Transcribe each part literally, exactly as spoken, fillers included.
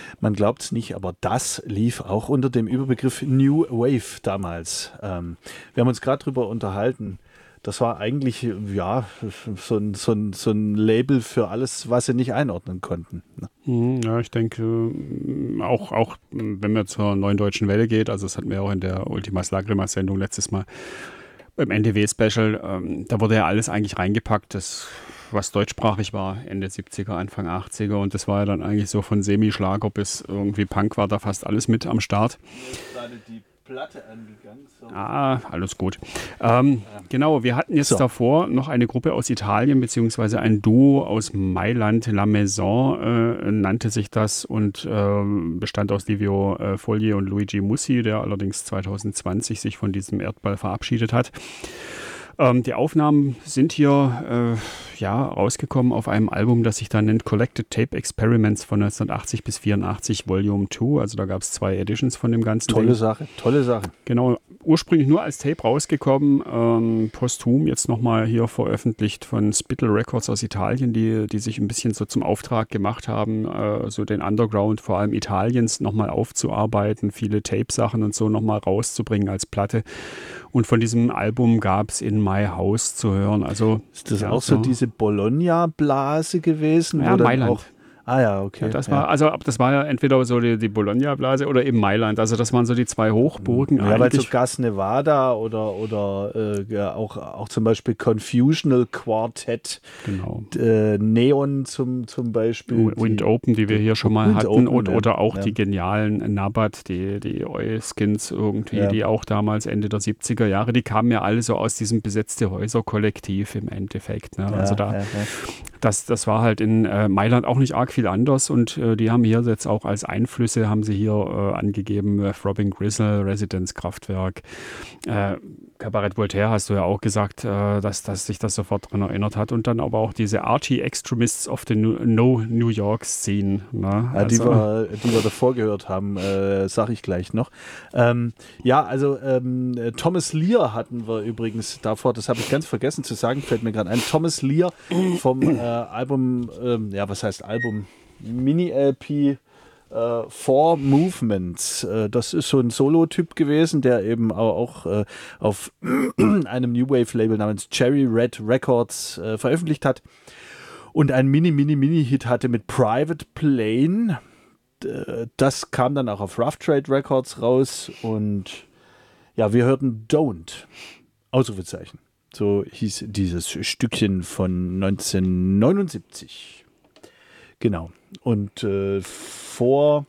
Man glaubt es nicht, aber das lief auch unter dem Überbegriff New Wave damals. Ähm, wir haben uns gerade drüber unterhalten. Das war eigentlich ja so ein, so, ein, so ein Label für alles, was sie nicht einordnen konnten. Ne? Ja, ich denke, auch, auch wenn man zur Neuen Deutschen Welle geht, also das hatten wir auch in der Ultimas Lagrimas-Sendung letztes Mal beim N D W-Special, ähm, da wurde ja alles eigentlich reingepackt, das, was deutschsprachig war, Ende siebziger, Anfang achtziger, und das war ja dann eigentlich so von Semi-Schlager bis irgendwie Punk war da fast alles mit am Start. Mir ist gerade die Platte angegangen. So. Ah, alles gut. Ähm, ja. Genau, wir hatten jetzt so. davor noch eine Gruppe aus Italien, beziehungsweise ein Duo aus Mailand, La Maison äh, nannte sich das und äh, bestand aus Livio äh, Fogli und Luigi Mussi, der allerdings zwanzig zwanzig sich von diesem Erdball verabschiedet hat. Ähm, die Aufnahmen sind hier äh, ja, rausgekommen auf einem Album, das sich dann nennt Collected Tape Experiments von neunzehnhundertachtzig bis vierundachtzig Volume zwei. Also da gab es zwei Editions von dem ganzen Tolle Ding. Sache, tolle Sache. Genau, ursprünglich nur als Tape rausgekommen, ähm, posthum jetzt nochmal hier veröffentlicht von Spittle Records aus Italien, die, die sich ein bisschen so zum Auftrag gemacht haben, äh, so den Underground vor allem Italiens nochmal aufzuarbeiten, viele Tape-Sachen und so nochmal rauszubringen als Platte. Und von diesem Album gab es in My House zu hören. Also, ist das ja, auch so, so diese Bologna-Blase gewesen? Ja, wo dann Mailand. Auch, ah ja, okay. Ja, das ja. war, also das war ja entweder so die, die Bologna-Blase oder eben Mailand. Also das waren so die zwei Hochburgen. Ja, weil so eigentlich. Gas Nevada oder, oder äh, ja, auch, auch zum Beispiel Confusional Quartet, Genau. äh, Neon zum, zum Beispiel. Wind die, Open, die wir hier schon mal Wind hatten. Open, und, ja. Oder auch ja. die genialen Nabat, die, die Oil-Skins irgendwie, Ja. die auch damals Ende der siebziger Jahre, die kamen ja alle so aus diesem besetzte Häuser-Kollektiv im Endeffekt. Ne? Ja, also da, ja, ja. Das, das war halt in äh, Mailand auch nicht arg viel anders und äh, die haben hier jetzt auch als Einflüsse, haben sie hier äh, angegeben, äh, Throbbing Gristle, Residence Kraftwerk, äh, Cabaret Voltaire hast du ja auch gesagt, äh, dass, dass sich das sofort daran erinnert hat und dann aber auch diese Archie Extremists of the New, No New York Scene. Ne? Ja, die, also, wir, die wir davor gehört haben, äh, sage ich gleich noch. Ähm, ja, also ähm, Thomas Lear hatten wir übrigens davor, das habe ich ganz vergessen zu sagen, fällt mir gerade ein, Thomas Lear vom äh, Album, ähm, ja, was heißt Album? Mini-L P äh, Four Movements. Äh, das ist so ein Solo-Typ gewesen, der eben auch, auch äh, auf einem New Wave-Label namens Cherry Red Records äh, veröffentlicht hat. Und ein Mini-Mini-Mini-Hit hatte mit Private Plane. Das kam dann auch auf Rough Trade Records raus. Und ja, wir hörten Don't. Ausrufezeichen. So hieß dieses Stückchen von neunzehnhundertneunundsiebzig. Genau. Und äh, vor,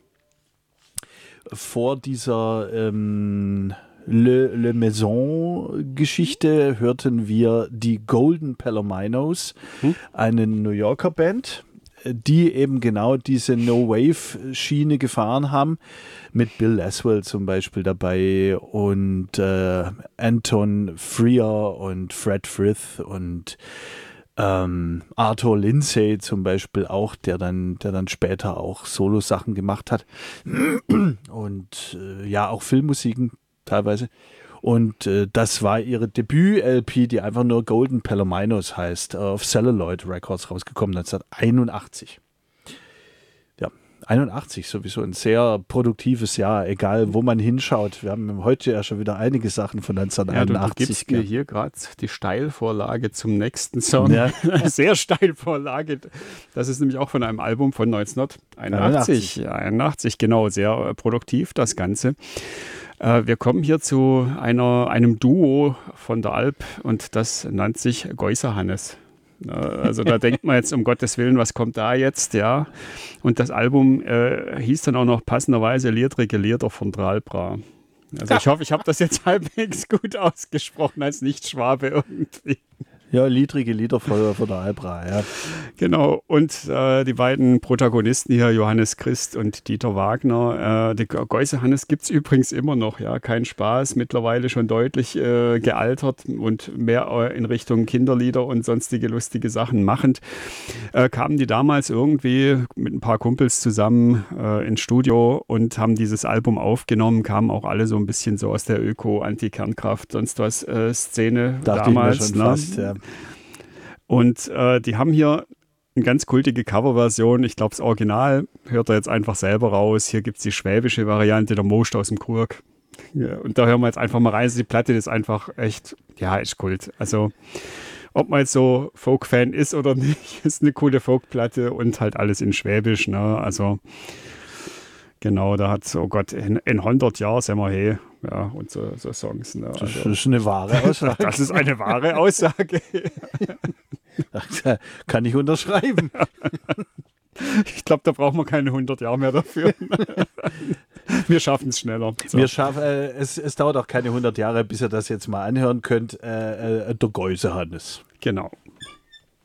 vor dieser ähm, Le, Le Maison-Geschichte hörten wir die Golden Palominos, hm? eine New Yorker Band, die eben genau diese No-Wave-Schiene gefahren haben, mit Bill Laswell zum Beispiel dabei und äh, Anton Freer und Fred Frith und ähm, Arthur Lindsay zum Beispiel auch, der dann, der dann später auch Solo-Sachen gemacht hat und äh, ja, auch Filmmusiken teilweise. Und äh, das war ihre Debüt-L P, die einfach nur Golden Palominos heißt, äh, auf Celluloid Records rausgekommen, neunzehnhunderteinundachtzig. Ja, einundachtzig, sowieso ein sehr produktives Jahr, egal wo man hinschaut. Wir haben heute ja schon wieder einige Sachen von neunzehnhunderteinundachtzig. Ja, du, du gibst mir hier gerade die Steilvorlage zum nächsten Song. Ja. Sehr Steilvorlage. Das ist nämlich auch von einem Album von neunzehnhunderteinundachtzig. einundachtzig, genau, sehr äh, produktiv das Ganze. Wir kommen hier zu einer, einem Duo von der Alp und das nennt sich Geusser-Hannes. Also da denkt man jetzt, um Gottes Willen, was kommt da jetzt, ja. Und das Album äh, hieß dann auch noch passenderweise Liedrige Lieder von Dralbra. Also ich hoffe, ich habe das jetzt halbwegs gut ausgesprochen als Nicht-Schwabe irgendwie. Ja, liedrige Lieder von, von der Albra, ja. Genau, und äh, die beiden Protagonisten hier, Johannes Christ und Dieter Wagner. Äh, die Geuse Hannes gibt es übrigens immer noch, ja, kein Spaß, mittlerweile schon deutlich äh, gealtert und mehr äh, in Richtung Kinderlieder und sonstige lustige Sachen machend. Äh, kamen die damals irgendwie mit ein paar Kumpels zusammen äh, ins Studio und haben dieses Album aufgenommen, kamen auch alle so ein bisschen so aus der Öko-Anti-Kernkraft, sonst was äh, Szene Dachte damals. Ich mir schon ne? fast, ja. Und äh, die haben hier eine ganz kultige Coverversion. Ich glaube, das Original hört er jetzt einfach selber raus. Hier gibt es die schwäbische Variante, der Most aus dem Krug. Ja, und da hören wir jetzt einfach mal rein. Die Platte ist einfach echt, ja, ist Kult. Also, ob man jetzt so Folk-Fan ist oder nicht, ist eine coole Folk-Platte und halt alles in Schwäbisch. Ne? Also, genau, da hat, oh Gott, in, in hundert Jahren sind wir hey. Ja, und so, so Songs. Ne? Also, das ist eine wahre Aussage. Das ist eine wahre Aussage. Kann ich unterschreiben. Ich glaube, da brauchen wir keine hundert Jahre mehr dafür. Wir schaffen es schneller. So. Wir schaffen, äh, es, es dauert auch keine hundert Jahre, bis ihr das jetzt mal anhören könnt. Äh, äh, der Geusehannes. Genau.